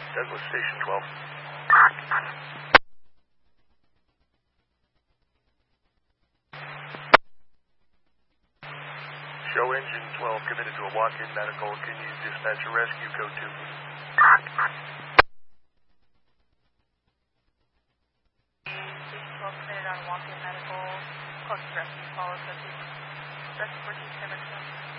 Douglas Station 12. Show engine 12 committed to a walk-in medical. Can you dispatch a rescue code 2? Station 12 committed on walk-in medical. Close to rescue, follow subject. Rescue 14 San Francisco.